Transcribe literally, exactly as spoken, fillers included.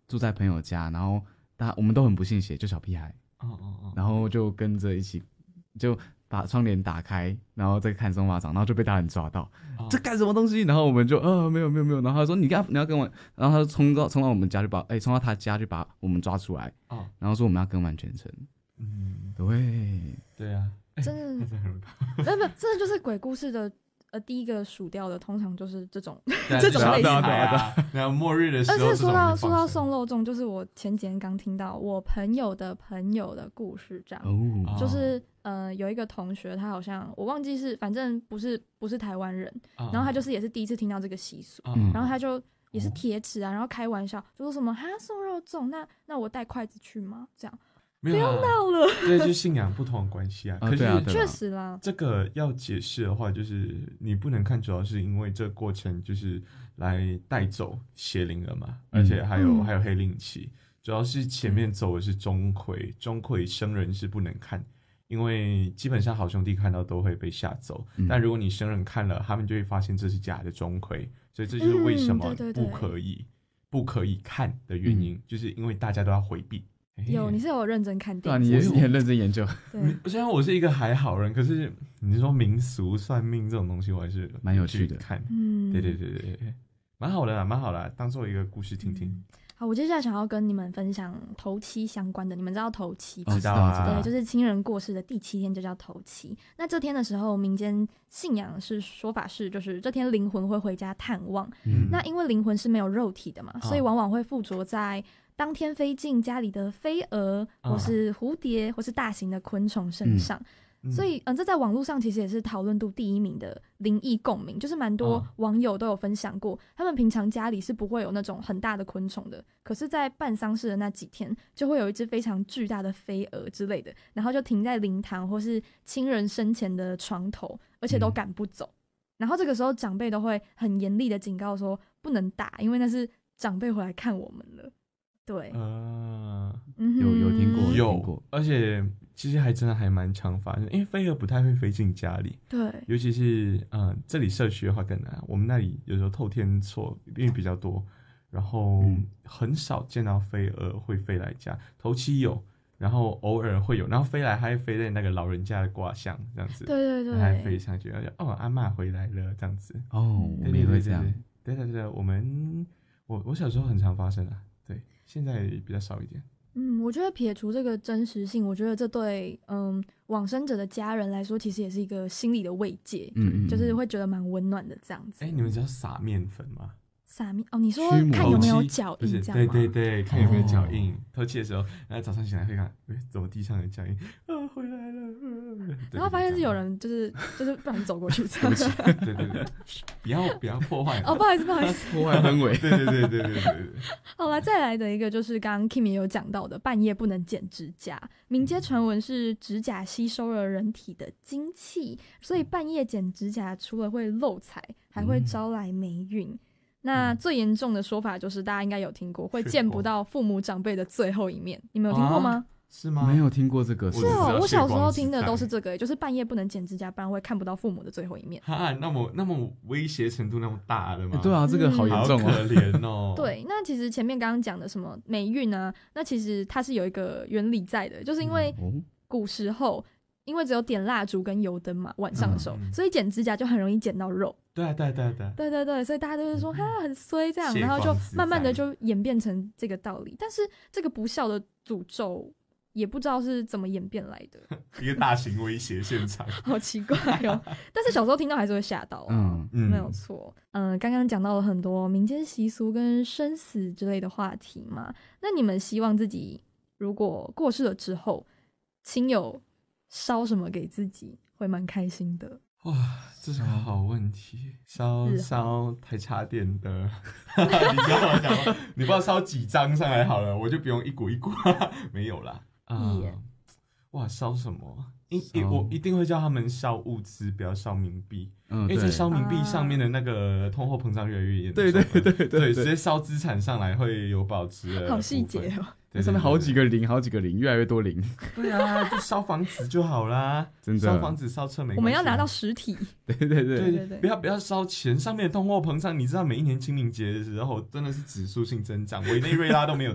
住在朋友家，然后大我们都很不信邪，就小屁孩， 哦哦哦， 然后就跟着一起就把窗帘打开，然后再看松法掌，然后就被大人抓到，哦、这干什么东西？然后我们就呃没有没有没有，然后他说你干你要跟我，然后他就冲到冲到我们家去把哎冲、欸、到他家去把我们抓出来，哦、然后说我们要跟完全程。嗯，对对啊，欸、 真的，不不，真的就是鬼故事的。呃，第一个数掉的通常就是这种这种类型的。 然后末日的时候， 而且说到说到送肉粽，就是我前几天刚听到我朋友的朋友的故事，这样，哦、就是呃有一个同学，他好像我忘记是，反正不是不是台湾人，哦、然后他就是也是第一次听到这个习俗，哦、然后他就也是铁齿啊，然后开玩笑就说什么哈送肉粽，那那我带筷子去吗？这样。不要闹了， 对，就是信仰不同的关系啊。可是确实啦， 这个要解释的话，就是你不能看，主要是因为这个过程就是来带走邪灵了嘛，嗯、而且还有、嗯、还有黑灵旗，主要是前面走的是钟馗，钟馗生人是不能看，因为基本上好兄弟看到都会被吓走，嗯、但如果你生人看了，他们就会发现这是假的钟馗，所以这就是为什么不可以、嗯、对对对不可以看的原因，嗯、就是因为大家都要回避。 有，你是有认真看电影，对、啊，你也很认真研究。 对， 虽然我是一个还好人，可是你说民俗算命这种东西，我还是蛮有趣的。 看，嗯，对对对对对，蛮好的啦，蛮好的啦，当做一个故事听听。 嗯、好，我接下来想要跟你们分享头七相关的，你们知道头七吗？ 知道啊， 对，就是亲人过世的第七天就叫头七。那这天的时候，民间信仰是说法是，就是这天灵魂会回家探望。嗯，那因为灵魂是没有肉体的嘛，哦、所以往往会附着在当天飞进家里的飞蛾，或是蝴蝶，或是大型的昆虫身上，嗯、所以，嗯，这在网络上其实也是讨论度第一名的灵异共鸣，就是蛮多网友都有分享过，他们平常家里是不会有那种很大的昆虫的，可是，在办丧事的那几天，就会有一只非常巨大的飞蛾之类的，然后就停在灵堂或是亲人生前的床头，而且都赶不走。嗯、然后这个时候，长辈都会很严厉的警告说，不能打，因为那是长辈回来看我们了。对， 呃， 有有听过， 有听过， 而且其实还真的还蛮常发生，因为飞蛾不太会飞进家里， 对， 尤其是嗯、呃、这里社区的话更难，我们那里有时候透天厝因为比较多，然后很少见到飞蛾会飞来家，头七有，然后偶尔会有，然后飞来还会飞在那个老人家的卦象这样子， 对对对， 还飞上去，哦阿嬷回来了这样子， 哦我们也会这样， 对对 对, 对, 对，我们我我小时候很常发生啊。现在比较少一点。 嗯，我觉得撇除这个真实性，我觉得这对嗯往生者的家人来说，其实也是一个心理的慰藉，嗯, 嗯，就是会觉得蛮温暖的这样子。 哎、欸，你们知道撒面粉吗？ 撒面哦，你说看有没有脚印这样吗？ 对对对，看有没有脚印。头七的时候，然后早上醒来会看，哎、欸，怎么地上有脚印？啊，回来了。 然后发现是有人就是就是不然走过去这样。 对对对，不要不要破坏。 哦，不好意思不好意思， 破坏氛围。 对对对对对对对。 好了，再来的一个就是刚刚 Kim 也有讲到的，半夜不能剪指甲。民间传闻是指甲吸收了人体的精气，所以半夜剪指甲除了会漏财，还会招来霉运。嗯，那最严重的说法就是大家应该有听过，会见不到父母长辈的最后一面，你们有听过吗？ 啊，是吗？ 没有听过这个。 是哦，我小时候听的都是这个，就是半夜不能剪指甲，不然会看不到父母的最后一面。 哈，那么那么威胁程度那么大的吗？ 欸，对啊，这个好严重哦， 好可怜哦。 对，那其实前面刚刚讲的什么霉运啊，那其实它是有一个原理在的，就是因为古时候，因为只有点蜡烛跟油灯嘛，晚上的时候，嗯，所以剪指甲就很容易剪到肉。 对啊，对啊，对啊，对啊， 对对对，所以大家都是说哈很衰这样，然后就慢慢的就演变成这个道理。但是这个不孝的诅咒也不知道是怎么演变来的， 一个大型威胁现场， 好奇怪哦。但是小时候听到还是会吓到啊，嗯嗯，没有错。嗯，刚刚讲到了很多民间习俗跟生死之类的话题嘛，那你们希望自己如果过世了之后，亲友烧什么给自己会蛮开心的？ 哇，这是个好问题。烧烧台茶店的，你知道我讲吗？你不知道烧几张上来好了，我就不用一股一股，没有啦。啊、呃，哇，烧什么？一我一定会叫他们烧物资，不要烧冥币。嗯，因为在烧冥币上面的那个通货膨胀越来越严重。对对对 对, 对, 对，直接烧资产上来会有保值的。 好细节哦。 对，上面好几个零，好几个零，越来越多零。 对啊，就烧房子就好啦，真的。烧房子烧车没关系。 我们要拿到实体。 对对对对对对，不要不要烧钱，上面的通货膨胀，你知道每一年清明节的时候真的是指数性增长，委内瑞拉都没有